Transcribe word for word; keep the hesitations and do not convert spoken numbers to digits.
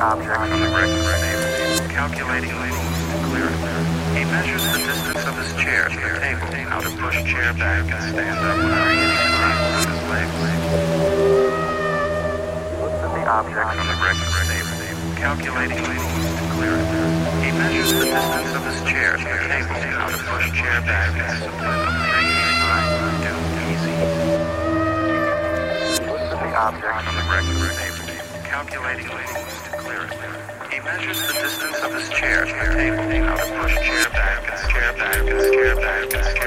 object on the breakfast table, calculating moves to clear it. He measures the distance of his chair to the table, how to push chair back and stand up without hitting the table with his legs. Looks at the object on the breakfast table, calculating moves to clear it. He measures the distance of his chair to the table, how to push chair back and stand up without hitting time. Do easy. Looks at the object on the breakfast table, calculating moves to clear it. He measures the distance of his chair to the table, how to push chair back and chair back and chair back and chair